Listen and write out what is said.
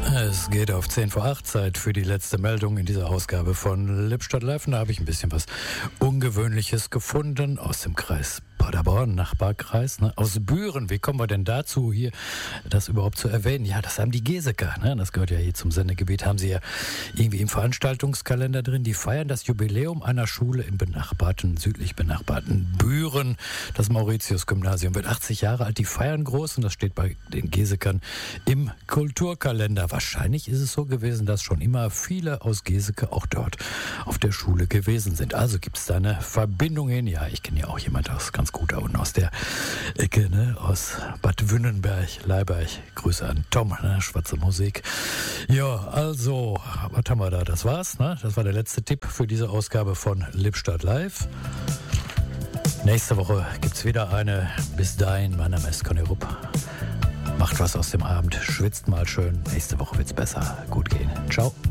Es geht auf 10 vor 8, Zeit für die letzte Meldung in dieser Ausgabe von Lippstadt Live. Und da habe ich ein bisschen was Ungewöhnliches gefunden aus dem Kreis Paderborn, Nachbarkreis, ne? Aus Büren. Wie kommen wir denn dazu, hier das überhaupt zu erwähnen? Ja, das haben die Geseker, ne? Das gehört ja hier zum Sendegebiet, haben sie ja irgendwie im Veranstaltungskalender drin. Die feiern das Jubiläum einer Schule im südlich benachbarten Büren. Das Mauritius-Gymnasium wird 80 Jahre alt. Die feiern groß und das steht bei den Gesekern im Kulturkalender. Wahrscheinlich ist es so gewesen, dass schon immer viele aus Geseke auch dort auf der Schule gewesen sind. Also gibt es da eine Verbindung hin. Ja, ich kenne ja auch jemand aus ganz gut da unten aus der Ecke, ne? Aus Bad Wünnenberg, Leiberg. Grüße an Tom, ne? Schwarze Musik. Ja, also, was haben wir da? Das war's, ne? Das war der letzte Tipp für diese Ausgabe von Lippstadt Live. Nächste Woche gibt's wieder eine. Bis dahin, mein Name ist Conny Rupp. Macht was aus dem Abend, schwitzt mal schön. Nächste Woche wird's besser. Gut gehen. Ciao.